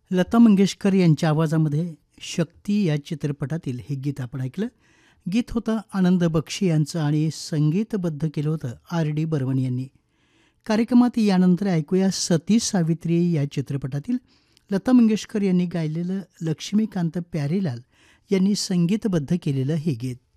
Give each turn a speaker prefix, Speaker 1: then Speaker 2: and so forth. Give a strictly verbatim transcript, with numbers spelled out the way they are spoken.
Speaker 1: लता मंगेशकर यांच्या आवाजामध्ये शक्ती या चित्रपटातील हे गीत आपण ऐकलं. गीत होतं आनंद बक्षी यांचं आणि संगीतबद्ध केलं होतं आर डी बर्मन यांनी. कार्यक्रमात यानंतर ऐकूया सती सावित्री या चित्रपटातील लता मंगेशकर यांनी गायलेलं लक्ष्मीकांत प्यारेलाल यांनी संगीतबद्ध केलेलं हे गीत.